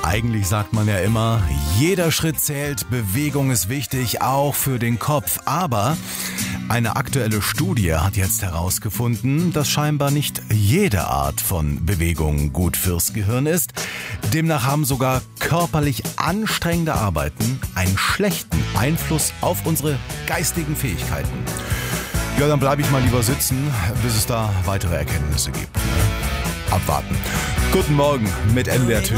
Eigentlich sagt man ja immer, jeder Schritt zählt, Bewegung ist wichtig, auch für den Kopf. Aber eine aktuelle Studie hat jetzt herausgefunden, dass scheinbar nicht jede Art von Bewegung gut fürs Gehirn ist. Demnach haben sogar körperlich anstrengende Arbeiten einen schlechten Einfluss auf unsere geistigen Fähigkeiten. Ja, dann bleibe ich mal lieber sitzen, bis es da weitere Erkenntnisse gibt. Abwarten. Guten Morgen mit NWR Thüringen.